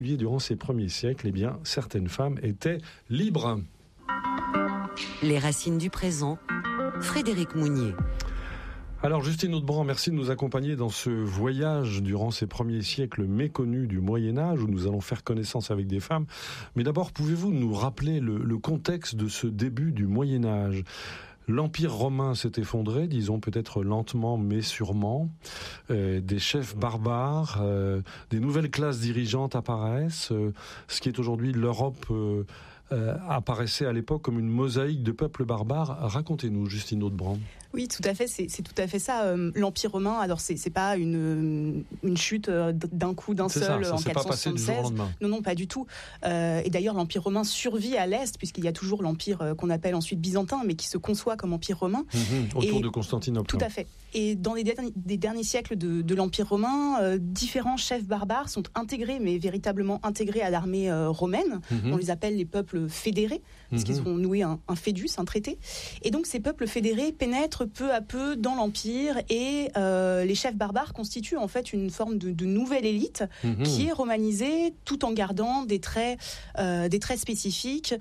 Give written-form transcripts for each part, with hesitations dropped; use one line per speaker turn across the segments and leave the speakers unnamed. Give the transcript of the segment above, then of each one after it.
Durant ces premiers siècles, eh bien, certaines femmes étaient libres.
Les racines du présent, Frédéric Mounier.
Alors Justine Audebran, merci de nous accompagner dans ce voyage durant ces premiers siècles méconnus du Moyen-Âge où nous allons faire connaissance avec des femmes. Mais d'abord, pouvez-vous nous rappeler le contexte de ce début du Moyen-Âge ? L'Empire romain s'est effondré, disons peut-être lentement mais sûrement. Des chefs barbares, des nouvelles classes dirigeantes apparaissent. Ce qui est aujourd'hui l'Europe apparaissait à l'époque comme une mosaïque de peuples barbares. Racontez-nous, Justine Audebran.
Oui, tout à fait, c'est tout à fait ça. L'Empire romain, alors c'est pas une chute d'un coup, d'un seul en 476.
Ça s'est pas passé du jour au lendemain.
Non, pas du tout. Et d'ailleurs, l'Empire romain survit à l'Est, puisqu'il y a toujours l'Empire qu'on appelle ensuite byzantin, mais qui se conçoit comme Empire romain.
Autour de Constantinople.
Tout à fait. Et dans les derniers siècles de l'Empire romain, différents chefs barbares sont intégrés, mais véritablement intégrés à l'armée romaine. On les appelle les peuples fédérés, parce qu'ils ont noué un fédus, un traité. Et donc ces peuples fédérés pénètrent peu à peu dans l'Empire et les chefs barbares constituent en fait une forme de nouvelle élite qui est romanisée tout en gardant des traits spécifiques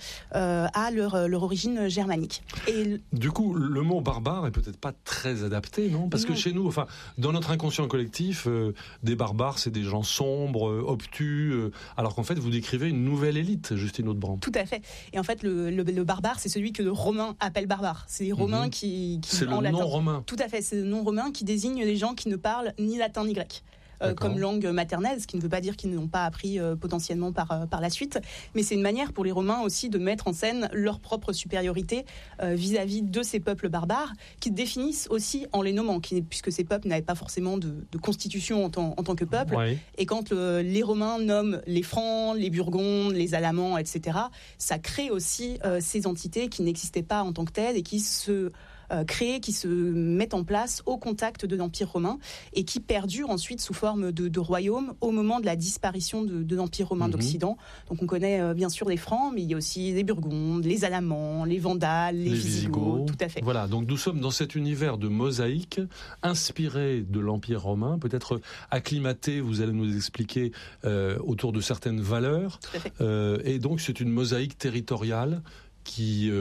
à leur origine germanique. Et
du coup, le mot barbare est peut-être pas très adapté, non ? Parce que chez nous, enfin, dans notre inconscient collectif, des barbares, c'est des gens sombres, obtus, alors qu'en fait, vous décrivez une nouvelle élite, Justine Audebran.
Tout à fait. Et en fait, le barbare, c'est celui que le Romain appelle barbare. C'est les Romains qui
c'est le nom romain.
Tout à fait, c'est le nom romain qui désigne les gens qui ne parlent ni latin ni grec. Comme langue maternelle, ce qui ne veut pas dire qu'ils n'ont pas appris potentiellement par la suite, mais c'est une manière pour les Romains aussi de mettre en scène leur propre supériorité vis-à-vis de ces peuples barbares, qui définissent aussi en les nommant, puisque ces peuples n'avaient pas forcément de constitution en tant que peuple, et quand les Romains nomment les Francs, les Burgondes, les Alamans, etc., ça crée aussi ces entités qui n'existaient pas en tant que telles et qui se mettent en place au contact de l'Empire romain et qui perdurent ensuite sous forme de royaumes au moment de la disparition de l'Empire romain d'Occident. Donc on connaît bien sûr les Francs, mais il y a aussi les Burgondes, les Alamans, les Vandales, les Visigoths, tout à fait.
Voilà, donc nous sommes dans cet univers de mosaïque inspiré de l'Empire romain, peut-être acclimaté, vous allez nous expliquer, autour de certaines valeurs.
Tout à fait.
Et donc c'est une mosaïque territoriale qui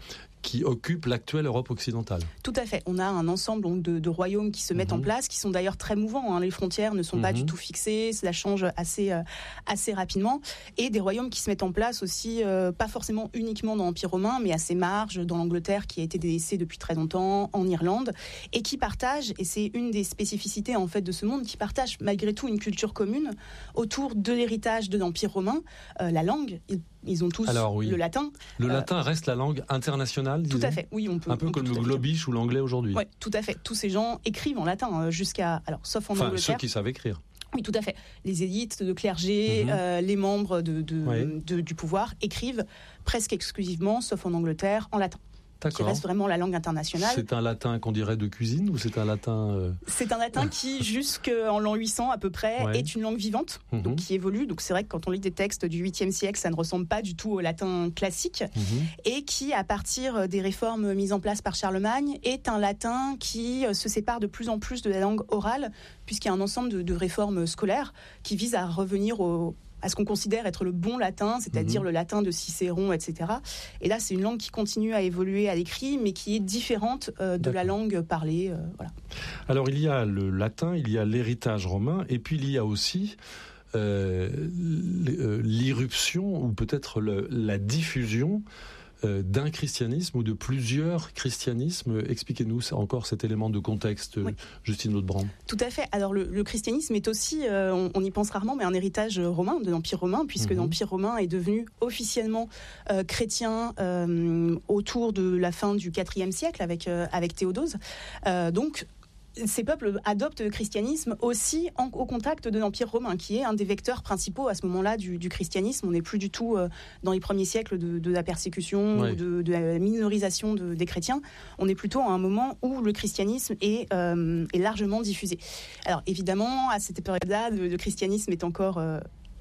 occupe l'actuelle Europe occidentale.
Tout à fait. On a un ensemble donc, de royaumes qui se mettent en place, qui sont d'ailleurs très mouvants. Les frontières ne sont pas du tout fixées, cela change assez rapidement. Et des royaumes qui se mettent en place aussi, pas forcément uniquement dans l'Empire romain, mais à ses marges, dans l'Angleterre qui a été délaissée depuis très longtemps, en Irlande, et qui partagent, et c'est une des spécificités en fait de ce monde, qui partagent malgré tout une culture commune autour de l'héritage de l'Empire romain, la langue. Ils ont tous le latin.
Le latin reste la langue internationale, disons.
Tout à fait, oui, on peut.
Un peu comme le globish ou l'anglais aujourd'hui.
Oui, tout à fait. Tous ces gens écrivent en latin sauf en Angleterre.
Ceux qui savent écrire.
Oui, tout à fait. Les élites, le clergé, les membres du pouvoir écrivent presque exclusivement, sauf en Angleterre, en latin. Qui reste vraiment la langue internationale.
C'est un latin qu'on dirait de cuisine ou c'est un latin
C'est un latin qui, jusqu'en l'an 800 à peu près, est une langue vivante, donc qui évolue. Donc c'est vrai que quand on lit des textes du 8e siècle, ça ne ressemble pas du tout au latin classique, et qui, à partir des réformes mises en place par Charlemagne, est un latin qui se sépare de plus en plus de la langue orale, puisqu'il y a un ensemble de réformes scolaires qui visent à revenir à ce qu'on considère être le bon latin, c'est-à-dire le latin de Cicéron, etc. Et là, c'est une langue qui continue à évoluer à l'écrit, mais qui est différente de la langue parlée. Voilà.
Alors, il y a le latin, il y a l'héritage romain, et puis il y a aussi l'irruption, ou peut-être la diffusion d'un christianisme ou de plusieurs christianismes. Expliquez-nous encore cet élément de contexte, Justine Audebran.
Tout à fait. Alors le christianisme est aussi, on y pense rarement, mais un héritage romain, de l'Empire romain, puisque l'Empire romain est devenu officiellement chrétien autour de la fin du IVe siècle avec Théodose. Donc ces peuples adoptent le christianisme aussi au contact de l'Empire romain, qui est un des vecteurs principaux à ce moment-là du christianisme. On n'est plus du tout dans les premiers siècles de la persécution ou de la minorisation des chrétiens. On est plutôt à un moment où le christianisme est largement diffusé. Alors évidemment, à cette période-là, le christianisme est encore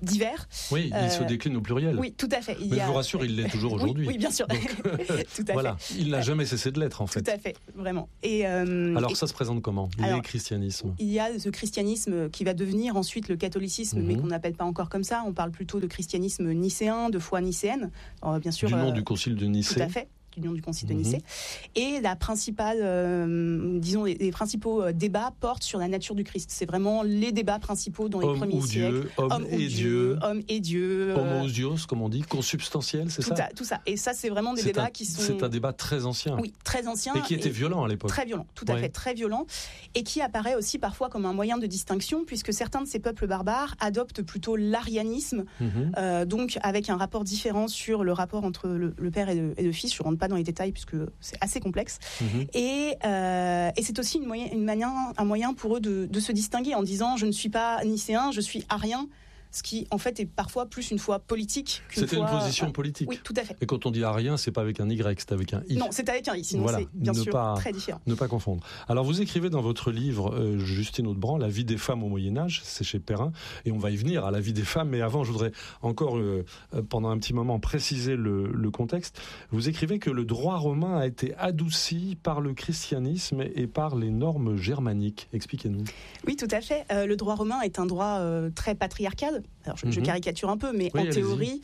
divers.
Oui, il se décline au pluriel.
Oui, tout à fait.
Mais je vous rassure, il l'est toujours aujourd'hui.
Oui, bien sûr.
Donc,
tout à
voilà,
fait.
il n'a jamais cessé de l'être en fait.
Tout à fait, vraiment.
Alors ça se présente comment ? Les christianismes.
Il y a ce christianisme qui va devenir ensuite le catholicisme, mais qu'on n'appelle pas encore comme ça. On parle plutôt de christianisme nicéen, de foi nicéenne. Alors, bien sûr,
du nom du concile de Nicée.
Tout à fait. Du nom du concile de Nicée. Et la principale, disons, les principaux débats portent sur la nature du Christ. C'est vraiment les débats principaux dans les premiers siècles.
Homme et Dieu.
Homme et Dieu.
Homousios, comme on dit, consubstantiel, c'est ça ?
Tout ça. Et ça, c'est vraiment des débats qui sont...
C'est un débat très ancien.
Oui, très ancien.
Et qui était violent à l'époque.
Très violent, tout à fait, très violent. Et qui apparaît aussi parfois comme un moyen de distinction, puisque certains de ces peuples barbares adoptent plutôt l'arianisme, donc avec un rapport différent sur le rapport entre le père et le fils. Je ne rentre pas dans les détails puisque c'est assez complexe. Et c'est aussi un moyen pour eux de se distinguer en disant je ne suis pas nicéen, je suis arien. Ce qui, en fait, est parfois plus une foi politique qu'une
C'était une position politique.
Oui, tout à fait.
Et quand on dit arien, c'est pas avec un Y, c'est avec un I.
Non, c'est avec un I, sinon c'est bien sûr très différent.
Ne pas confondre. Alors, vous écrivez dans votre livre, Justine Audebran, La vie des femmes au Moyen-Âge, c'est chez Perrin, et on va y venir à la vie des femmes, mais avant, je voudrais encore, pendant un petit moment, préciser le contexte. Vous écrivez que le droit romain a été adouci par le christianisme et par les normes germaniques. Expliquez-nous.
Oui, tout à fait. Le droit romain est un droit très patriarcal. Alors, je caricature un peu, mais en théorie,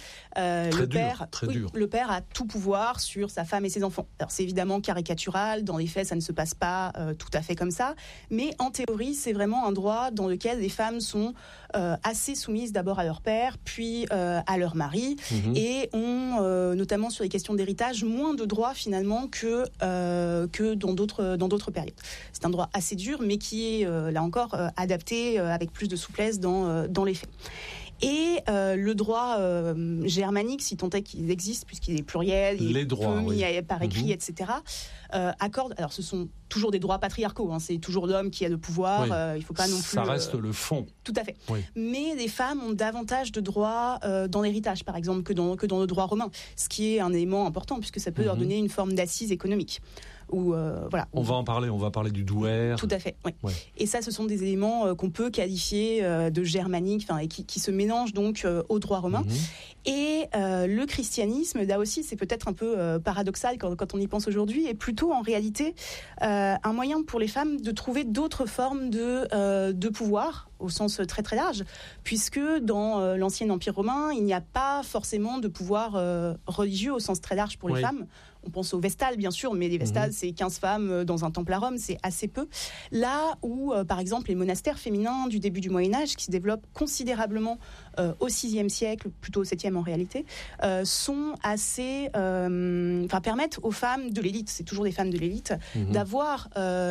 le père a tout pouvoir sur sa femme et ses enfants. Alors, c'est évidemment caricatural. Dans les faits, ça ne se passe pas tout à fait comme ça. Mais en théorie, c'est vraiment un droit dans lequel les femmes sont assez soumises d'abord à leur père, puis à leur mari, et ont, notamment sur les questions d'héritage, moins de droits finalement que dans d'autres périodes. C'est un droit assez dur, mais qui est, là encore, adapté avec plus de souplesse dans les faits. Et le droit germanique, si tant est qu'il existe, puisqu'il est pluriel, il est peu mis par écrit, etc., accorde... Alors, ce sont toujours des droits patriarcaux, c'est toujours l'homme qui a le pouvoir, il ne faut pas non plus...
Ça reste le fond.
Tout à fait. Oui. Mais les femmes ont davantage de droits dans l'héritage, par exemple, que dans le droit romain, ce qui est un élément important, puisque ça peut leur donner une forme d'assise économique. Voilà.
On va parler du douaire.
Tout à fait, oui. Ouais. Et ça, ce sont des éléments qu'on peut qualifier de germaniques, et qui se mélangent donc au droit romain. Et le christianisme, là aussi, c'est peut-être un peu paradoxal quand on y pense aujourd'hui, est plutôt en réalité un moyen pour les femmes de trouver d'autres formes de pouvoir, au sens très très large, puisque dans l'ancien Empire romain, il n'y a pas forcément de pouvoir religieux au sens très large pour les femmes. On pense aux Vestales, bien sûr, mais les Vestales, c'est 15 femmes dans un temple à Rome, c'est assez peu. Là où, par exemple, les monastères féminins du début du Moyen-Âge, qui se développent considérablement au VIe siècle, plutôt au VIIe en réalité, sont assez... permettent aux femmes de l'élite, c'est toujours des femmes de l'élite, d'avoir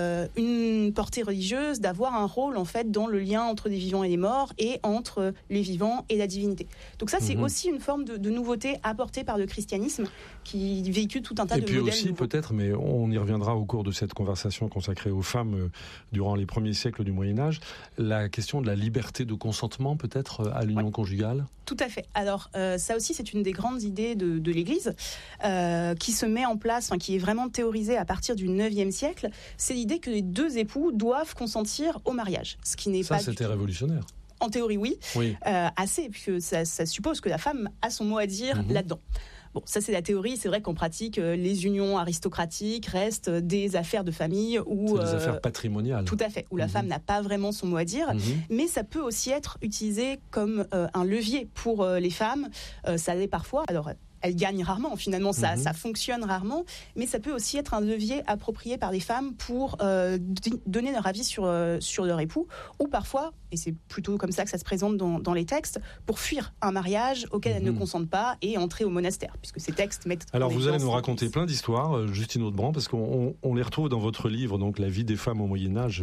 une portée religieuse, d'avoir un rôle, en fait, dans le lien entre les vivants et les morts, et entre les vivants et la divinité. Donc ça, c'est aussi une forme de nouveauté apportée par le christianisme, qui véhicule tout un tas de modèles.
Et puis aussi,
nouveaux.
peut-être, mais on y reviendra au cours de cette conversation consacrée aux femmes durant les premiers siècles du Moyen-Âge, la question de la liberté de consentement, peut-être, à l'union conjugale.
Tout à fait. Alors, ça aussi, c'est une des grandes idées de l'Église qui se met en place, qui est vraiment théorisée à partir du IXe siècle. C'est l'idée que les deux époux doivent consentir au mariage, ce qui n'est pas...
Ça, c'était révolutionnaire.
En théorie, oui. Assez, puisque ça suppose que la femme a son mot à dire là-dedans. Bon, ça c'est la théorie, c'est vrai qu'en pratique, les unions aristocratiques restent des affaires de famille ou...
C'est des affaires patrimoniales.
Tout à fait, où la femme n'a pas vraiment son mot à dire, mais ça peut aussi être utilisé comme un levier pour les femmes, ça l'est parfois, alors... Elles gagnent rarement, finalement, ça fonctionne rarement, mais ça peut aussi être un levier approprié par les femmes pour donner leur avis sur leur époux, ou parfois, et c'est plutôt comme ça que ça se présente dans les textes, pour fuir un mariage auquel elles ne consentent pas et entrer au monastère, puisque ces textes mettent...
Alors vous allez nous raconter plein d'histoires, Justine Audebran, parce qu'on les retrouve dans votre livre, donc La vie des femmes au Moyen-Âge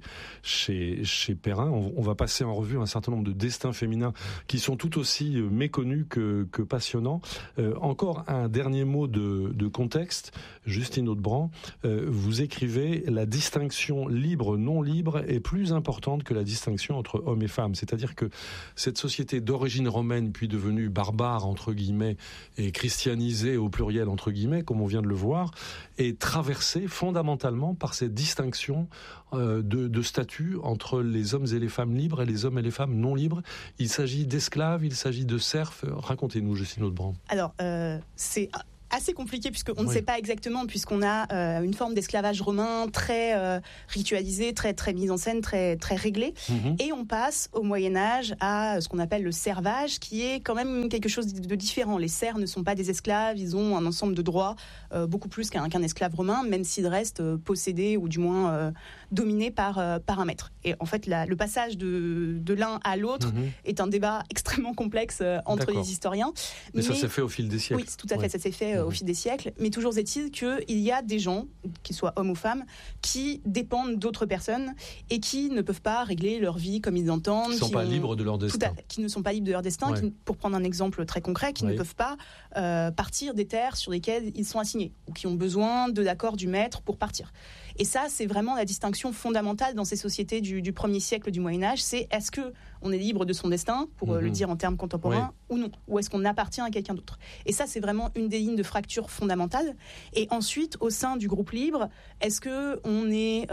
chez Perrin. On va passer en revue un certain nombre de destins féminins qui sont tout aussi méconnus que passionnants. Encore un dernier mot de contexte. Justine Hautebran, vous écrivez « La distinction libre-non libre est plus importante que la distinction entre hommes et femmes ». C'est-à-dire que cette société d'origine romaine, puis devenue barbare, entre guillemets, et christianisée au pluriel, entre guillemets, comme on vient de le voir, est traversée fondamentalement par cette distinction de statut entre les hommes et les femmes libres et les hommes et les femmes non libres. Il s'agit d'esclaves, il s'agit de serfs. Racontez-nous, Justine Hautebran.
Alors, c'est assez compliqué puisqu'on ne sait pas exactement, puisqu'on a une forme d'esclavage romain très ritualisée, très mise en scène, très réglée. Et on passe au Moyen-Âge à ce qu'on appelle le servage, qui est quand même quelque chose de différent. Les serfs ne sont pas des esclaves, ils ont un ensemble de droits beaucoup plus qu'un esclave romain, même s'ils restent possédés ou du moins dominés par un maître. Et en fait, le passage de l'un à l'autre est un débat extrêmement complexe entre les historiens.
Mais ça s'est fait au fil des siècles.
Oui, tout à fait, ça s'est fait au fil des siècles. Mais toujours est-il qu'il y a des gens, qu'ils soient hommes ou femmes, qui dépendent d'autres personnes et qui ne peuvent pas régler leur vie comme ils l'entendent.
Qui ne sont pas libres de leur destin.
Qui ne sont pas libres de leur destin, qui, pour prendre un exemple très concret, qui ne peuvent pas partir des terres sur lesquelles ils sont assignés ou qui ont besoin de l'accord du maître pour partir. Et ça, c'est vraiment la distinction fondamentale dans ces sociétés du premier siècle du Moyen-Âge. C'est est-ce qu'on est libre de son destin, pour le dire en termes contemporains, ou non? Ou est-ce qu'on appartient à quelqu'un d'autre? Et ça, c'est vraiment une des lignes de fracture fondamentale. Et ensuite, au sein du groupe libre, est-ce qu'on est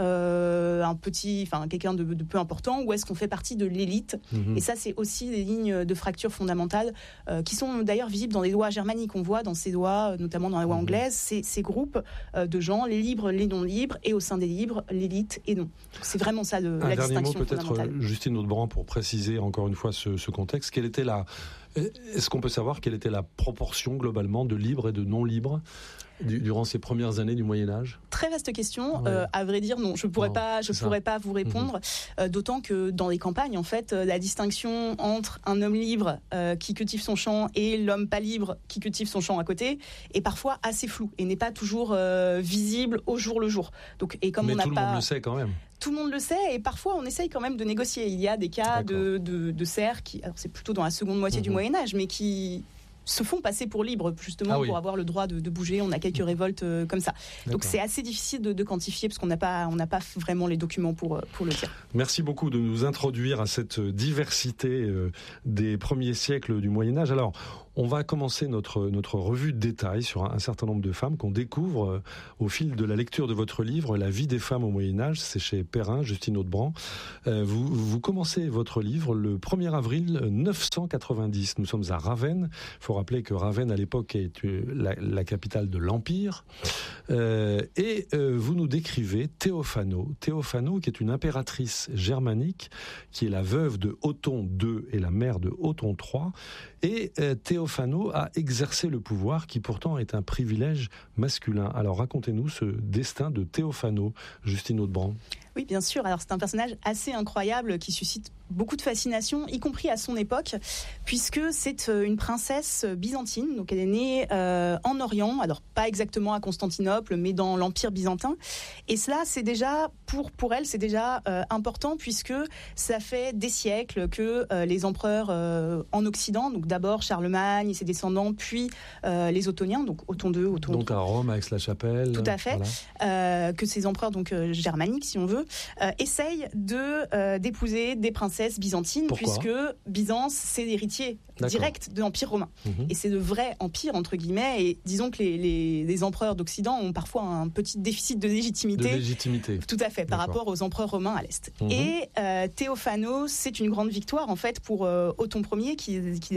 quelqu'un de peu important, ou est-ce qu'on fait partie de l'élite? Et ça, c'est aussi des lignes de fracture fondamentales qui sont d'ailleurs visibles dans les lois germaniques. On voit dans ces lois, notamment dans la loi anglaise, ces groupes de gens, les libres, les non-libres, et au sein des libres, l'élite et non. C'est vraiment ça la distinction fondamentale. Un dernier mot peut-être, Justine
Hautebran, pour préciser encore une fois ce contexte. Est-ce qu'on peut savoir quelle était la proportion globalement de libres et de non-libres durant ces premières années du Moyen-Âge? Très
vaste question. À vrai dire, non, je ne pourrais pas vous répondre. D'autant que dans les campagnes, en fait, la distinction entre un homme libre qui cultive son champ et l'homme pas libre qui cultive son champ à côté est parfois assez floue et n'est pas toujours visible au jour le jour. Donc, et comme
mais tout le monde le sait quand même.
Tout le monde le sait et parfois on essaye quand même de négocier. Il y a des cas de serfs qui, alors c'est plutôt dans la seconde moitié du Moyen-Âge, mais qui se font passer pour libres justement pour avoir le droit de bouger. On a quelques révoltes comme ça. Donc c'est assez difficile de quantifier parce qu'on n'a pas vraiment les documents pour le dire.
Merci beaucoup de nous introduire à cette diversité des premiers siècles du Moyen-Âge. Alors, on va commencer notre revue de détail sur un certain nombre de femmes qu'on découvre au fil de la lecture de votre livre, La vie des femmes au Moyen-Âge. C'est chez Perrin, Justine Hautebran. Vous commencez votre livre le 1er avril 990. Nous sommes à Ravenne. Il faut rappeler que Ravenne, à l'époque, est la capitale de l'Empire. Et vous nous décrivez Théophano, qui est une impératrice germanique, qui est la veuve de Othon II et la mère de Othon III. Et Théophano a exercé le pouvoir qui pourtant est un privilège masculin. Alors racontez-nous ce destin de Théophano, Justine Hautebran.
Oui, bien sûr. Alors, c'est un personnage assez incroyable qui suscite beaucoup de fascination, y compris à son époque, puisque c'est une princesse byzantine. Donc, elle est née en Orient, alors pas exactement à Constantinople, mais dans l'Empire byzantin. Et cela, c'est déjà, pour elle, c'est déjà important, puisque ça fait des siècles que les empereurs en Occident, donc d'abord Charlemagne et ses descendants, puis les Ottoniens, donc Othon II, Othon III.
Donc à Rome, à Aix-la-Chapelle.
Tout à fait. Voilà. Que ces empereurs, donc germaniques, si on veut, essayent d'épouser des princesses byzantines.
Pourquoi ?
Puisque Byzance, c'est l'héritier direct de l'Empire romain. Et c'est le vrai empire, entre guillemets, et disons que les empereurs d'Occident ont parfois un petit déficit de légitimité. Tout à fait, par rapport aux empereurs romains à l'Est. Et Théophano, c'est une grande victoire, en fait, pour Othon Ier, qui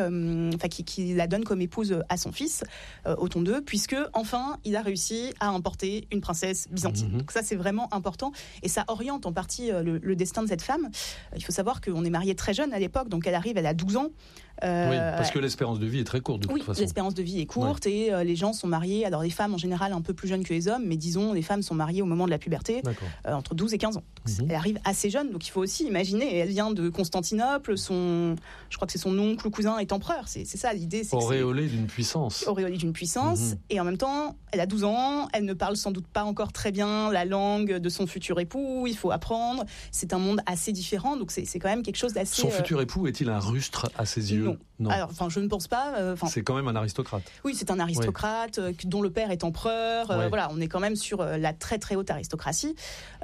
la donne comme épouse à son fils, Othon II, puisque, enfin, il a réussi à importer une princesse byzantine. Donc ça, c'est vraiment important. Et ça oriente en partie le destin de cette femme. Il faut savoir qu'on est marié très jeune à l'époque, donc elle a 12 ans.
Oui, parce que l'espérance de vie est très courte de toute façon.
Oui, l'espérance de vie est courte et les gens sont mariés, alors les femmes en général un peu plus jeunes que les hommes, mais disons les femmes sont mariées au moment de la puberté, entre 12 et 15 ans. Donc, elle arrive assez jeune, donc il faut aussi imaginer, elle vient de Constantinople, je crois que c'est son oncle ou cousin est empereur, c'est ça l'idée.
Auréolée d'une puissance.
Et en même temps, elle a 12 ans, elle ne parle sans doute pas encore très bien la langue de son futur époux, il faut apprendre, c'est un monde assez différent, donc c'est quand même quelque chose d'assez...
Son futur époux est-il un rustre à ses yeux ? Non.
Alors, je ne pense pas.
C'est quand même un aristocrate.
Oui, c'est un aristocrate dont le père est empereur. Voilà, on est quand même sur la très très haute aristocratie.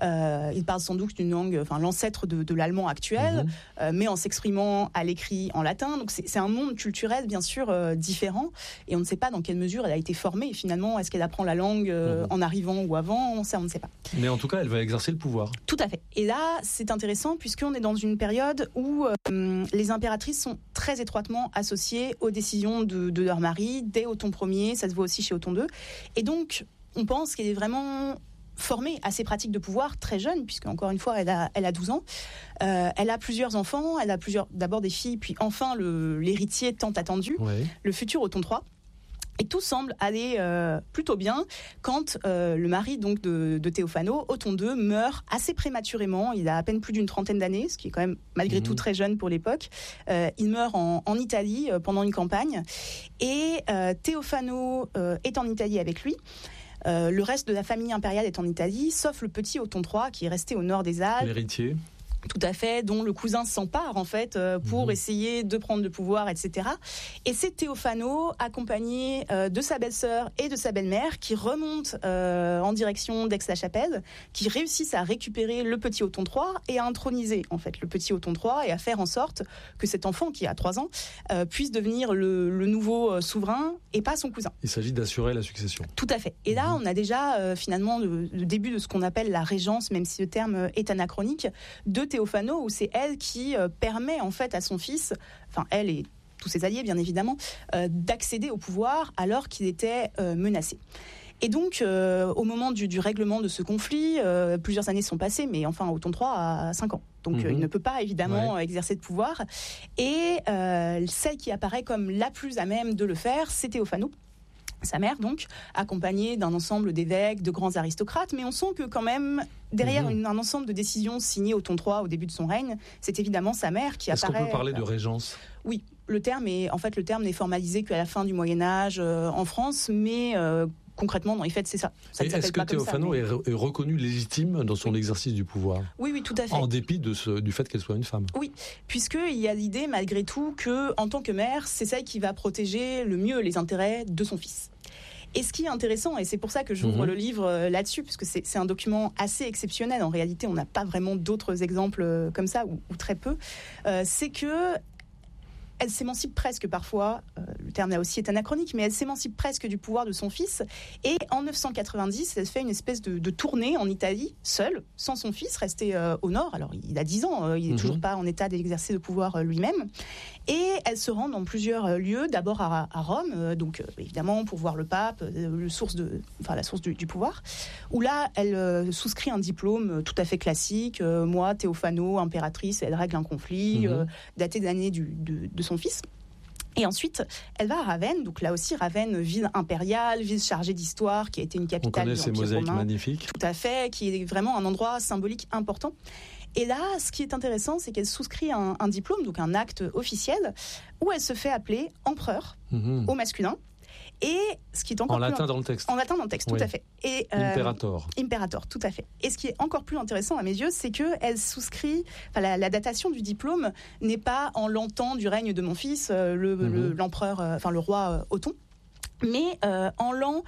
Il parle sans doute d'une langue, l'ancêtre de l'allemand actuel, mais en s'exprimant à l'écrit en latin. Donc c'est un monde culturel bien sûr différent, et on ne sait pas dans quelle mesure elle a été formée. Finalement, est-ce qu'elle apprend la langue en arrivant ou avant ? Ça, on ne sait pas.
Mais en tout cas, elle va exercer le pouvoir.
Tout à fait. Et là, c'est intéressant puisqu'on est dans une période où les impératrices sont très étroitement associées aux décisions de leur mari, dès Othon Ier, ça se voit aussi chez Othon II. Et donc, on pense qu'elle est vraiment formée à ces pratiques de pouvoir très jeune, puisque encore une fois, elle a 12 ans. Elle a plusieurs enfants, elle a d'abord des filles, puis enfin l'héritier tant attendu, le futur Othon III. Et tout semble aller plutôt bien quand le mari donc de Théophano, Othon II, meurt assez prématurément. Il a à peine plus d'une trentaine d'années, ce qui est quand même malgré tout très jeune pour l'époque. Il meurt en Italie pendant une campagne. Et Théophano est en Italie avec lui. Le reste de la famille impériale est en Italie, sauf le petit Othon III qui est resté au nord des Alpes.
L'héritier.
Tout à fait, dont le cousin s'empare en fait pour essayer de prendre le pouvoir, etc. Et c'est Théophano, accompagné de sa belle-sœur et de sa belle-mère, qui remontent en direction d'Aix-la-Chapelle, qui réussissent à récupérer le petit Othon III et à introniser en fait le petit Othon III et à faire en sorte que cet enfant qui a 3 ans puisse devenir le nouveau souverain et pas son cousin.
Il s'agit d'assurer la succession.
Tout à fait. Et là, on a déjà finalement le début de ce qu'on appelle la régence, même si le terme est anachronique, de Théophano, où c'est elle qui permet en fait à son fils, elle et tous ses alliés bien évidemment, d'accéder au pouvoir alors qu'il était menacé. Et donc, au moment du règlement de ce conflit, plusieurs années sont passées, mais Othon III a 5 ans. Donc, il ne peut pas évidemment exercer de pouvoir. Et celle qui apparaît comme la plus à même de le faire, c'est Théophano. Sa mère, donc, accompagnée d'un ensemble d'évêques, de grands aristocrates, mais on sent que quand même, derrière un ensemble de décisions signées Othon III au début de son règne, c'est évidemment sa mère qui apparaît.
Est-ce qu'on peut parler de régence ?
Oui, le terme n'est formalisé qu'à la fin du Moyen-Âge en France, mais concrètement, dans les faits, c'est ça.
Est-ce que Théophano est reconnu légitime dans son exercice du pouvoir ?
Oui, tout à fait.
En dépit du fait qu'elle soit une femme.
Oui, puisqu'il y a l'idée, malgré tout, qu'en tant que mère, c'est celle qui va protéger le mieux les intérêts de son fils. Et ce qui est intéressant, et c'est pour ça que j'ouvre le livre là-dessus, puisque c'est un document assez exceptionnel, en réalité, on n'a pas vraiment d'autres exemples comme ça, ou très peu, c'est que elle s'émancipe presque parfois, le terme là aussi est anachronique, mais elle s'émancipe presque du pouvoir de son fils. Et en 990, elle fait une espèce de tournée en Italie, seule, sans son fils, resté au nord. Alors, il a 10 ans, il n'est toujours pas en état d'exercer le pouvoir lui-même. Et elle se rend dans plusieurs lieux, d'abord à Rome, donc évidemment pour voir le pape, la source du pouvoir, où là, elle souscrit un diplôme tout à fait classique. Moi, Théophano, impératrice, elle règle un conflit, daté de l'année de son fils. Et ensuite, elle va à Ravenne, donc là aussi Ravenne, ville impériale, ville chargée d'histoire, qui a été une capitale de l'Empire romain. On connaît ces mosaïques magnifiques. Tout à fait, qui est vraiment un endroit symbolique important. Et là, ce qui est intéressant, c'est qu'elle souscrit un diplôme, donc un acte officiel, où elle se fait appeler empereur au masculin. Et ce qui est encore
en latin dans le texte.
En latin dans le texte, tout à fait. Et
Imperator.
Imperator, tout à fait. Et ce qui est encore plus intéressant à mes yeux, c'est que elle souscrit. La datation du diplôme n'est pas en l'an du règne de mon fils, l'empereur, le roi Othon, mais en l'an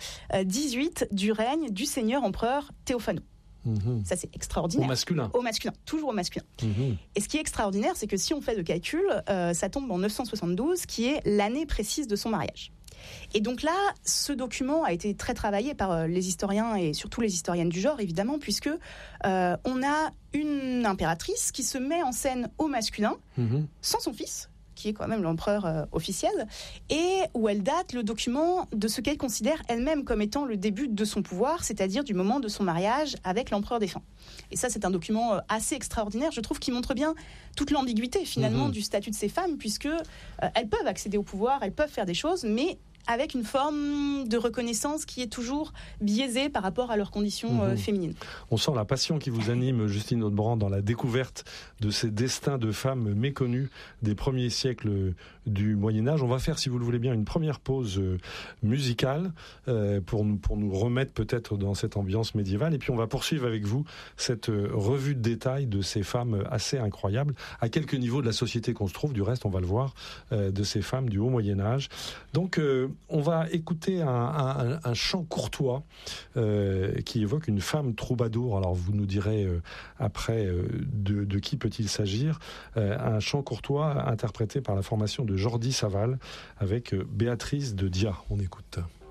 18 du règne du seigneur empereur Théophano. Ça, c'est extraordinaire.
Au masculin,
toujours au masculin. Et ce qui est extraordinaire, c'est que si on fait le calcul, ça tombe en 972, qui est l'année précise de son mariage. Et donc là, ce document a été très travaillé par les historiens et surtout les historiennes du genre, évidemment, puisque on a une impératrice qui se met en scène au masculin, sans son fils, qui est quand même l'empereur officiel, et où elle date le document de ce qu'elle considère elle-même comme étant le début de son pouvoir, c'est-à-dire du moment de son mariage avec l'empereur défunt. Et ça, c'est un document assez extraordinaire, je trouve, qui montre bien toute l'ambiguïté, finalement, du statut de ces femmes, puisque elles peuvent accéder au pouvoir, elles peuvent faire des choses, mais avec une forme de reconnaissance qui est toujours biaisée par rapport à leurs conditions féminines.
On sent la passion qui vous anime, Justine Audebrand, dans la découverte de ces destins de femmes méconnues des premiers siècles du Moyen-Âge. On va faire, si vous le voulez bien, une première pause musicale pour nous remettre peut-être dans cette ambiance médiévale. Et puis on va poursuivre avec vous cette revue de détail de ces femmes assez incroyables, à quelques niveaux de la société qu'on se trouve. Du reste, on va le voir, de ces femmes du haut Moyen-Âge. Donc, on va écouter un chant courtois qui évoque une femme troubadour. Alors, vous nous direz après de qui peut-il s'agir. Un chant courtois interprété par la formation de Jordi Saval avec Béatrice de Dia. On écoute.